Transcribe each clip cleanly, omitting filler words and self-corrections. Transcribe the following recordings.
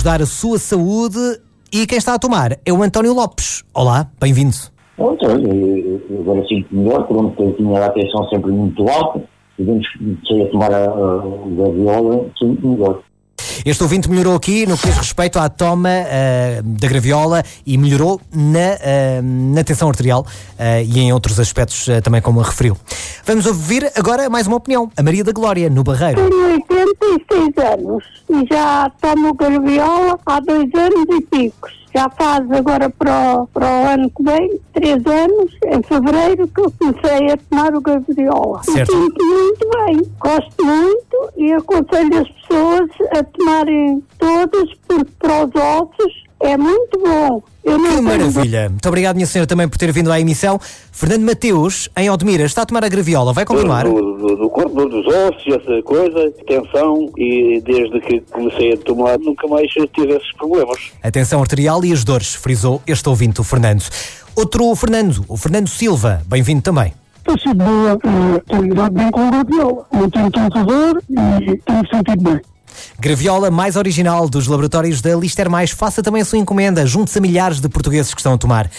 Ajudar a sua saúde, e quem está a tomar é o António Lopes. Olá, bem-vindo. Agora sinto melhor, porque eu tinha a atenção sempre muito alta, e comecei a tomar o Graviola, sinto melhor. Este ouvinte melhorou aqui no que diz respeito à toma da Graviola e melhorou na tensão arterial e em outros aspectos também, como referiu. Vamos ouvir agora mais uma opinião. A Maria da Glória, no Barreiro. Tenho 86 anos e já tomo Graviola há 2 anos e picos. Já faz agora para o ano que vem, 3 anos, em fevereiro, que eu comecei a tomar o Graviola. Certo. Me sinto muito bem, gosto muito e aconselho as pessoas a tomarem todas, porque para os ossos é muito bom. Que maravilha. Muito obrigado, minha senhora, também por ter vindo à emissão. Fernando Mateus, em Odmira, está a tomar a Graviola. Vai continuar? Do corpo, dos ossos, essa coisa, tensão, e desde que comecei a tomar nunca mais tive esses problemas. A tensão arterial e as dores, frisou este ouvinte, o Fernando. Outro Fernando, o Fernando Silva, bem-vindo também. Estou sido boa, tenho lidado bem com a Graviola. Não tenho tanto dor e tenho sentido bem. Graviola mais original dos laboratórios da Lister Mais. Faça também a sua encomenda. Junte-se a milhares de portugueses que estão a tomar.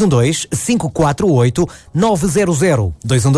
212-548-900.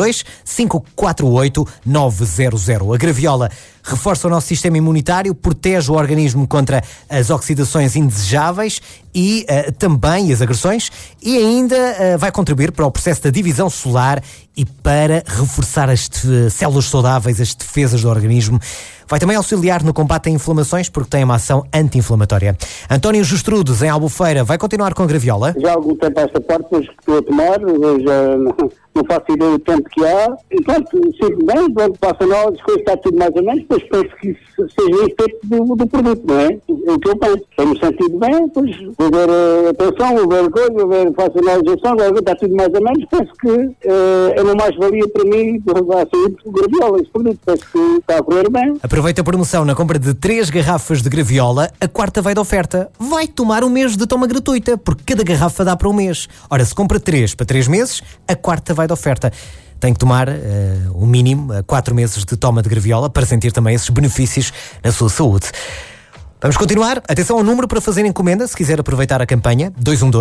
212-548-900. A Graviola reforça o nosso sistema imunitário, protege o organismo contra as oxidações indesejáveis e também as agressões, e ainda vai contribuir para o processo da divisão celular e para reforçar as células saudáveis, as defesas do organismo. Vai também auxiliar no combate a inflamações, porque tem uma ação anti-inflamatória. António Justrudes, em Albufeira, vai continuar com a Graviola? Já há algum tempo a esta parte, depois que estou a tomar, eu já não faço ideia do tempo que há. E pronto, sinto bem, pronto, passa nós, as coisas está tudo mais ou menos, depois penso que isso seja o efeito do produto, não é? O que eu penso. Tenho sentido bem, depois vou ver a atenção, vou ver a coisa, vou ver, faço a analisação, está tudo mais ou menos, penso que é uma mais-valia para mim, a saúde do Graviola, esse produto, penso que está a correr bem. Aproveita a promoção na compra de 3 garrafas de Graviola, a quarta vai de oferta. Vai tomar um mês de toma gratuita, porque cada garrafa dá para um mês. Ora, se compra 3 para 3 meses, a quarta vai de oferta. Tem que tomar o mínimo 4 meses de toma de Graviola para sentir também esses benefícios na sua saúde. Vamos continuar. Atenção ao número para fazer encomenda, se quiser aproveitar a campanha.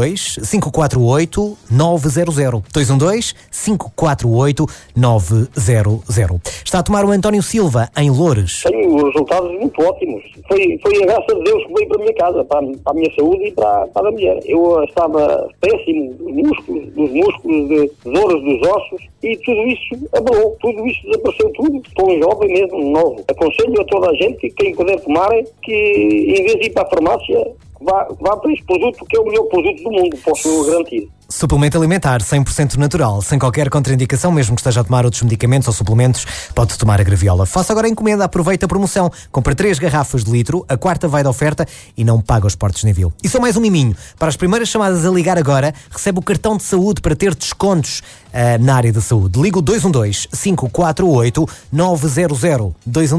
212-548-900. 212-548-900. Está a tomar o António Silva, em Loures. Tenho resultados muito ótimos. Foi a graça de Deus que veio para a minha casa, para a minha saúde e para a da mulher. Eu estava péssimo dos músculos, de dores dos ossos, e tudo isso abalou, tudo isso desapareceu tudo. Estou jovem mesmo, novo. Aconselho a toda a gente, quem puder tomar, que em vez de ir para a farmácia, vá para este produto, que é o melhor produto do mundo, posso garantir. Suplemento alimentar 100% natural, sem qualquer contraindicação, mesmo que esteja a tomar outros medicamentos ou suplementos, pode tomar a Graviola. Faça agora a encomenda, aproveita a promoção. Compra 3 garrafas de litro, a quarta vai de oferta e não paga os portos de envio. E só mais um miminho. Para as primeiras chamadas a ligar agora, recebe o cartão de saúde para ter descontos na área da saúde. Liga o 212-548-900.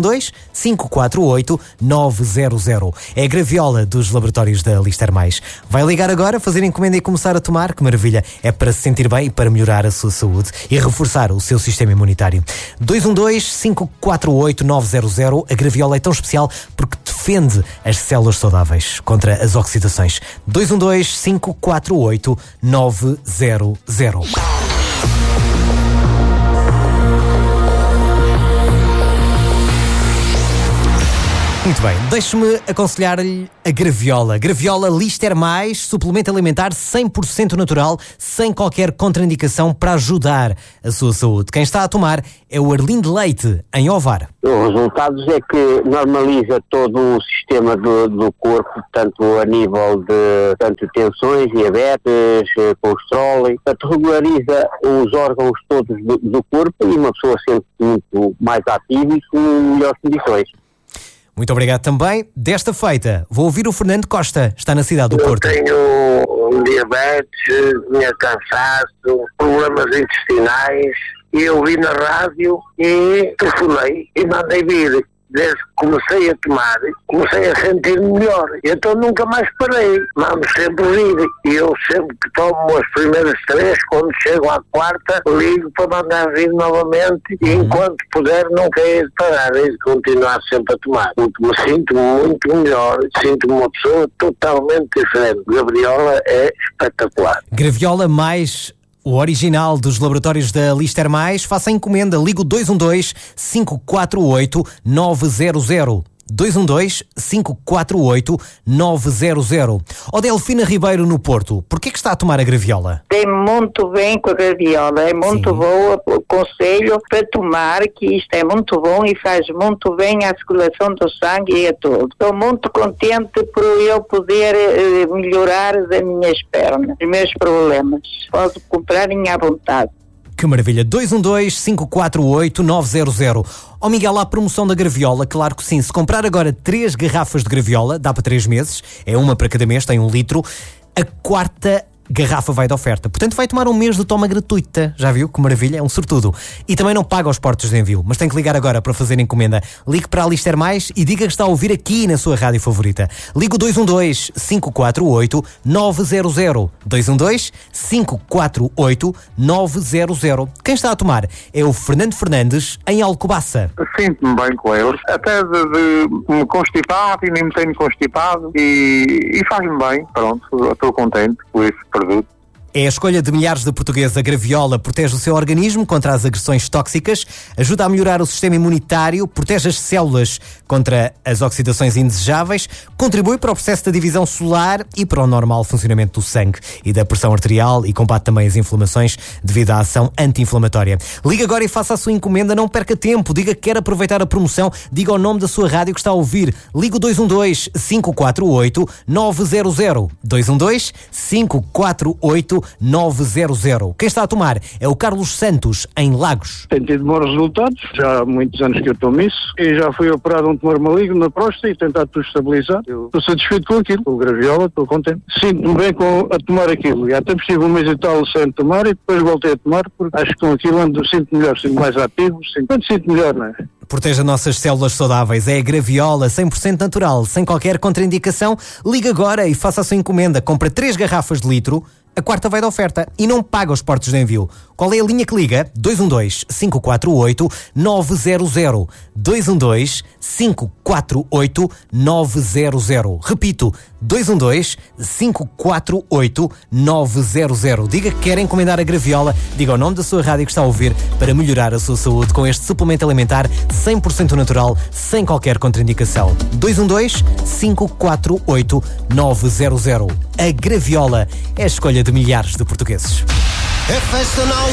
212-548-900. É a Graviola dos laboratórios da Lister Mais. Vai ligar agora, fazer encomenda e começar a tomar, que maravilha. É para se sentir bem e para melhorar a sua saúde e reforçar o seu sistema imunitário. 212-548-900. A Graviola é tão especial porque defende as células saudáveis contra as oxidações. 212-548-900. Muito bem, deixe-me aconselhar-lhe a Graviola. Graviola Lister Mais, suplemento alimentar 100% natural, sem qualquer contraindicação, para ajudar a sua saúde. Quem está a tomar é o Arlindo Leite, em Ovar. Os resultados é que normaliza todo o sistema do corpo, tanto a nível de tensões, diabetes, colesterol, portanto regulariza os órgãos todos do corpo e uma pessoa sente muito mais ativa e com melhores condições. Muito obrigado também. Desta feita, vou ouvir o Fernando Costa, está na cidade do Porto. Eu tenho diabetes, tinha cansaço, problemas intestinais, e eu vi na rádio e telefonei e mandei vir. desde que comecei a tomar, comecei a sentir melhor. Então nunca mais parei. Mando sempre vir. E eu sempre que tomo as primeiras 3, quando chego à 4ª, ligo para mandar vir novamente e enquanto puder não quero parar, e continuar sempre a tomar. Porque me sinto muito melhor, sinto-me uma pessoa totalmente diferente. Graviola é espetacular. Graviola mais o original dos laboratórios da Lister Mais. Faça a encomenda, ligo 212-548-900. 212-548-900. Ó Delfina Ribeiro, no Porto, porquê que está a tomar a graviola? Tem muito bem com a graviola, é muito boa, o conselho para tomar, que isto é muito bom e faz muito bem à circulação do sangue e a tudo. Estou muito contente por eu poder melhorar as minhas pernas, os meus problemas. Posso comprar à vontade. Que maravilha, 212-548-900. Ó Miguel, há a promoção da graviola, claro que sim. Se comprar agora 3 garrafas de graviola, dá para 3 meses, é uma para cada mês, tem 1 litro, a 4ª garrafa vai de oferta. Portanto, vai tomar 1 mês de toma gratuita. Já viu? Que maravilha, é um sortudo. E também não paga os portos de envio, mas tem que ligar agora para fazer encomenda. Ligue para a Lister Mais e diga que está a ouvir aqui na sua rádio favorita. Ligue o 212-548-900. 212-548-900. Quem está a tomar é o Fernando Fernandes, em Alcobaça. Sinto-me bem com eles, até de me constipar e nem me tenho constipado e faz-me bem, pronto, estou contente com esse produto. É a escolha de milhares de portugueses. A graviola protege o seu organismo contra as agressões tóxicas, ajuda a melhorar o sistema imunitário, protege as células contra as oxidações indesejáveis, contribui para o processo da divisão celular e para o normal funcionamento do sangue e da pressão arterial e combate também as inflamações devido à ação anti-inflamatória. Liga agora e faça a sua encomenda, não perca tempo, diga que quer aproveitar a promoção, diga o nome da sua rádio que está a ouvir. Liga o 212-548-900. 212-548-900. Quem está a tomar é o Carlos Santos, em Lagos. Tem tido bons resultados, já há muitos anos que eu tomo isso, e já fui operado um tumor maligno na próstata e tentar tudo estabilizar. Eu estou satisfeito com aquilo, com o graviola, estou contente. Sinto-me bem a tomar aquilo, e até estive 1 mês e tal sem tomar e depois voltei a tomar, porque acho que com aquilo sinto melhor, sinto mais ativo, sinto melhor, não é? Proteja nossas células saudáveis. É a graviola 100% natural, sem qualquer contraindicação. Liga agora e faça a sua encomenda. Compra 3 garrafas de litro, a 4ª vai de oferta e não paga os portos de envio. Qual é a linha que liga? 212-548-900. 212-548-900. Repito, 212-548-900. Diga que quer encomendar a graviola, diga o nome da sua rádio que está a ouvir para melhorar a sua saúde com este suplemento alimentar 100% natural, sem qualquer contraindicação. 212-548-900. A graviola é a escolha de milhares de portugueses.